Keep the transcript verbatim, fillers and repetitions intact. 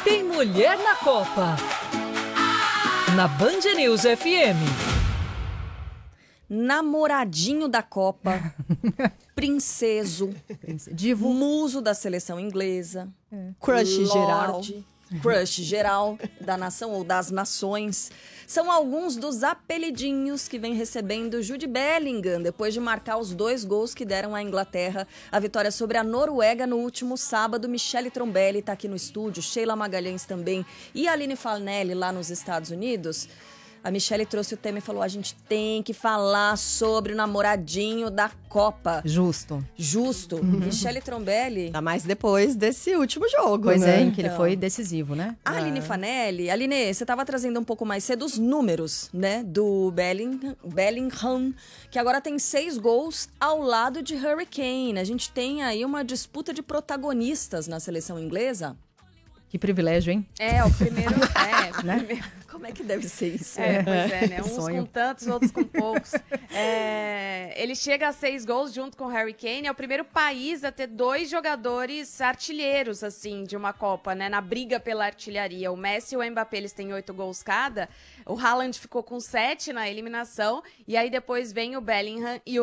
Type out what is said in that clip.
Tem mulher na Copa. Na Band News F M. Namoradinho da Copa, princeso, Divo, muso da seleção inglesa, é. Crush geral, Lorde, crush geral da nação ou das nações. São alguns dos apelidinhos que vem recebendo Jude Bellingham depois de marcar os dois gols que deram à Inglaterra a vitória sobre a Noruega no último sábado. Michele Trombelli está aqui no estúdio, Sheila Magalhães também e a Aline Fanelli lá nos Estados Unidos. A Michele trouxe o tema e falou, a gente tem que falar sobre o namoradinho da Copa. Justo. Justo. Uhum. Michele Trombelli. Ainda mais depois desse último jogo, Pois né? é, em que então, ele foi decisivo, né? A Aline Fanelli. Aline, você estava trazendo um pouco mais cedo os números, né? Do Bellingham, Bellingham, que agora tem seis gols ao lado de Harry Kane. A gente tem aí uma disputa de protagonistas na seleção inglesa. Que privilégio, hein? É, o primeiro... é, né? primeiro... Como é que deve ser isso? É, pois é, né? Uns Sonho. com tantos, outros com poucos. É, ele chega a seis gols junto com o Harry Kane. É o primeiro país a ter dois jogadores artilheiros, assim, de uma Copa, né? Na briga pela artilharia. O Messi e o Mbappé, eles têm oito gols cada. O Haaland ficou com sete na eliminação. E aí depois vem o Bellingham e o